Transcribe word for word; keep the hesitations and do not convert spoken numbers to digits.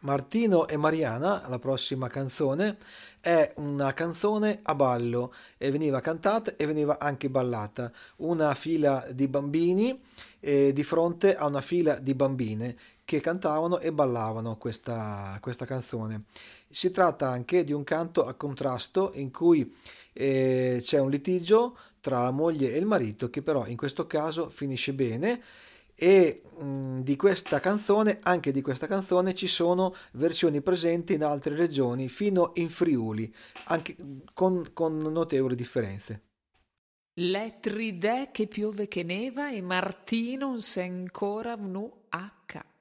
Martino e Mariana, la prossima canzone, è una canzone a ballo e veniva cantata e veniva anche ballata. Una fila di bambini eh, di fronte a una fila di bambine che cantavano e ballavano questa, questa canzone. Si tratta anche di un canto a contrasto in cui eh, c'è un litigio tra la moglie e il marito che però in questo caso finisce bene e mh, di questa canzone, anche di questa canzone ci sono versioni presenti in altre regioni, fino in Friuli, anche con, con notevoli differenze. L'è tridè che piove che neva e Martino non s'è ancora venu a ca.